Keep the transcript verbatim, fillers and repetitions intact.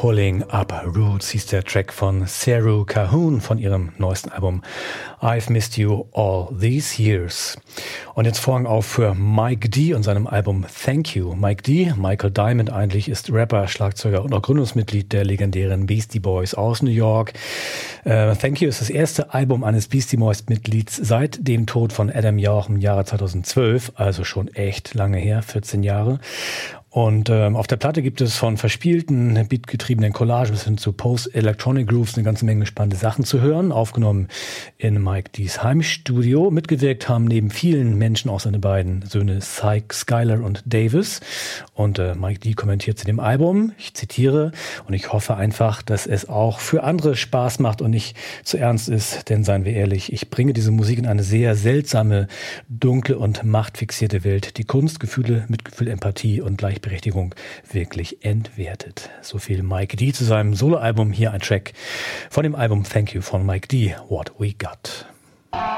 Pulling Up Roots hieß der Track von Saru Calhoun von ihrem neuesten Album I've Missed You All These Years. Und jetzt Vorhang auf für Mike D. und seinem Album Thank You. Mike D., Michael Diamond eigentlich, ist Rapper, Schlagzeuger und auch Gründungsmitglied der legendären Beastie Boys aus New York. Äh, Thank You ist das erste Album eines Beastie Boys-Mitglieds seit dem Tod von Adam Yauch im Jahre zweitausendzwölf, also schon echt lange her, vierzehn Jahre. Und ähm, auf der Platte gibt es von verspielten, beatgetriebenen Collagen bis hin zu Post-Electronic Grooves eine ganze Menge spannende Sachen zu hören. Aufgenommen in Mike D's Heimstudio. Mitgewirkt haben neben vielen Menschen auch seine beiden Söhne Syke, Skylar und Davis. Und äh, Mike D kommentiert zu dem Album, ich zitiere, und ich hoffe einfach, dass es auch für andere Spaß macht und nicht zu ernst ist. Denn seien wir ehrlich, ich bringe diese Musik in eine sehr seltsame, dunkle und machtfixierte Welt, die Kunst, Gefühle, Mitgefühl, Empathie und Gleichberechtigung Berechtigung wirklich entwertet. So viel Mike D zu seinem Soloalbum. Hier ein Track von dem Album Thank You von Mike D, What We Got.